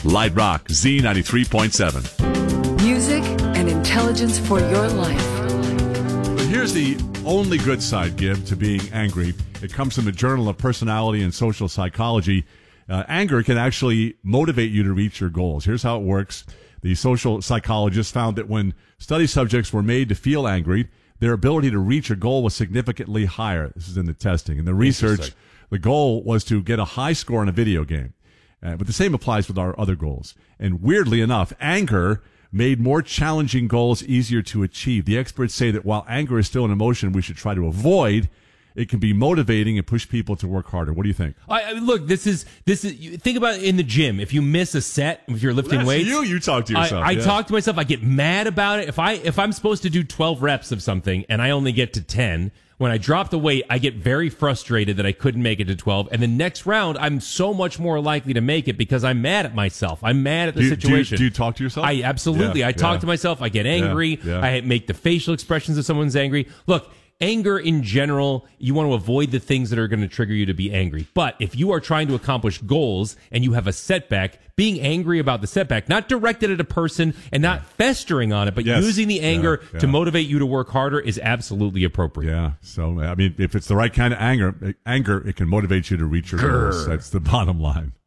Light Rock Z93.7. Music and intelligence for your life. But here's the only good side, Gib, to being angry. It comes from the Journal of Personality and Social Psychology. Anger can actually motivate you to reach your goals. Here's how it works. The social psychologists found that when study subjects were made to feel angry, their ability to reach a goal was significantly higher. This is in the testing. In the research, the goal was to get a high score in a video game. But the same applies with our other goals. And weirdly enough, anger made more challenging goals easier to achieve. The experts say that while anger is still an emotion we should try to avoid, it can be motivating and push people to work harder. What do you think? Look, this is. Think about it in the gym. If you miss a set, if you're lifting weights, you talk to yourself. I talk to myself. I get mad about it. If I'm supposed to do 12 reps of something and I only get to 10. When I drop the weight, I get very frustrated that I couldn't make it to 12. And the next round, I'm so much more likely to make it because I'm mad at myself. I'm mad at the situation. Do you talk to yourself? Absolutely. I talk to myself. I get angry. I make the facial expressions of someone's angry. Look, anger in general, you want to avoid the things that are going to trigger you to be angry. But if you are trying to accomplish goals and you have a setback, being angry about the setback, not directed at a person and not festering on it, but using the anger to motivate you to work harder is absolutely appropriate. Yeah. So, I mean, if it's the right kind of anger, it can motivate you to reach your goals. That's the bottom line.